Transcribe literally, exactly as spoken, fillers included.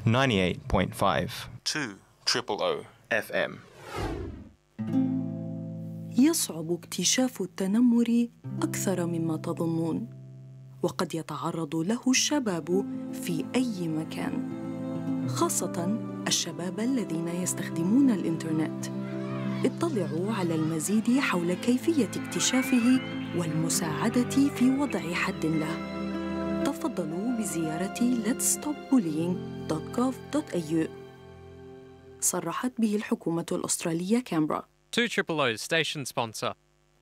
ninety-eight point five two triple O إف إم. يصعب اكتشاف التنمر أكثر مما تظنون، وقد يتعرض له الشباب في أي مكان، خاصة الشباب الذين يستخدمون الإنترنت. اطلعوا على المزيد حول كيفية اكتشافه والمساعدة في وضع حد له. تفضلوا بزيارة let's stop bullying dot gov dot a u. صرحت به الحكومة الأسترالية كامبرا. two triple O's station sponsor.